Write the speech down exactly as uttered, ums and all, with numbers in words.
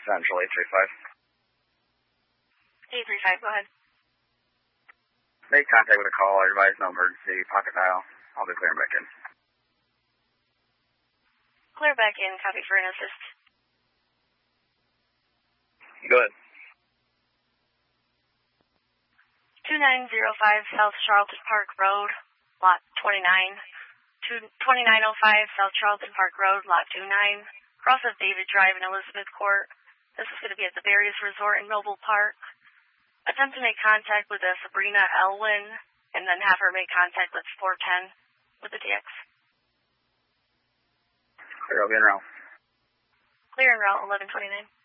Central, eight three five. eight three five, go ahead. Make contact with a caller, advise no emergency, pocket dial. I'll be clearing back in. Clear back in, copy for an assist. Good. two nine zero five South Charlton Park Road, lot twenty-nine. twenty-nine oh five South Charlton Park Road, lot two nine. Cross of David Drive in Elizabeth Court. This is going to be at the Barriers Resort in Noble Park. Attempt to make contact with a Sabrina Elwin, and then have her make contact with four ten with the D X. Clear, I'll be en route. Clear en route, eleven twenty-nine.